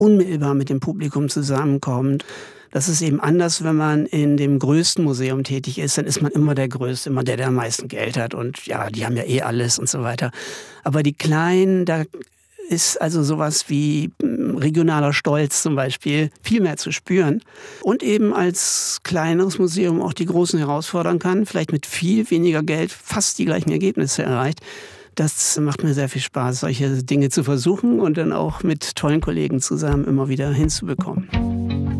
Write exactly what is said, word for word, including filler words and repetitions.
unmittelbar mit dem Publikum zusammenkommt. Das ist eben anders, wenn man in dem größten Museum tätig ist. Dann ist man immer der Größte, immer der, der am meisten Geld hat. Und ja, die haben ja eh alles und so weiter. Aber die Kleinen, da ist also sowas wie regionaler Stolz zum Beispiel viel mehr zu spüren. Und eben als kleineres Museum auch die Großen herausfordern kann, vielleicht mit viel weniger Geld fast die gleichen Ergebnisse erreicht. Das macht mir sehr viel Spaß, solche Dinge zu versuchen und dann auch mit tollen Kollegen zusammen immer wieder hinzubekommen.